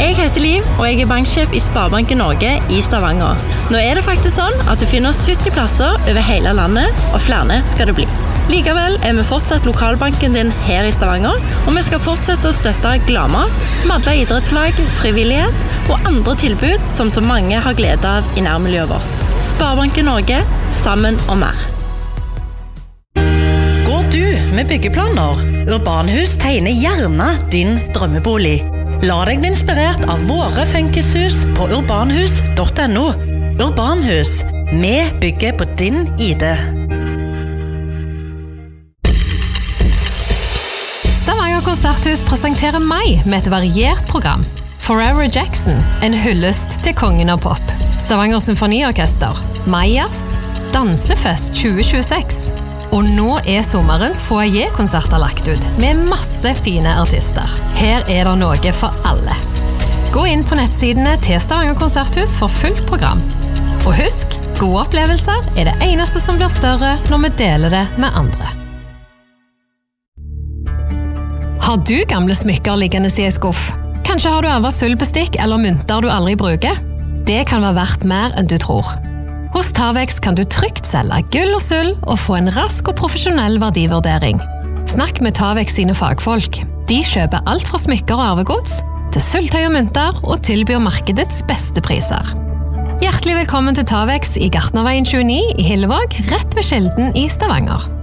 Jeg heter Liv, og jeg banksjef I Sparebanken Norge I Stavanger. Nå det faktisk sånn at du finner 70 plasser over hele landet, og flere skal det bli. Likevel vi fortsatt lokalbanken din her I Stavanger, og vi skal fortsette å støtte Gladmat, Madla idrettslag, frivillighet og andre tilbud som så mange har glede av I nærmiljøet vårt. Sparebanken Norge, sammen og mer. Går du med byggeplaner? Urbanhus tegner gjerne din drømmebolig. La deg bli inspirert av våre funkishus på urbanhus.no. Urbanhus, vi bygger på din idé. Stavanger Konserthus presenterer meg med et variert program. Forever Jackson, en hyllest til kongen av pop. Stavanger Symfoniorkester, Majas, Dansefest 2026. Og nå sommerens foyer-konserter lagt ut, med masse fine artister. Her det noe for alle. Gå inn på nettsidene til Stavanger Konserthus for fullt program. Og husk, gode opplevelser det eneste som blir større når vi deler det med andre. Har du gamle smykker liggende I en skuff? Kanskje har du arvet sølvbestikk eller mynter du aldri bruker? Det kan være verdt mer enn du tror. Hos Tavex kan du trygt selge gull og sølv og få en rask og profesjonell verdivurdering. Snakk med Tavex sine fagfolk. De kjøper alt fra smykker og arvegods til sølvtøy og mynter og tilbyr markedets beste priser. Hjertelig velkommen til Tavex I Gartnerveien 29 I Hillevåg, rett ved Skjelden I Stavanger.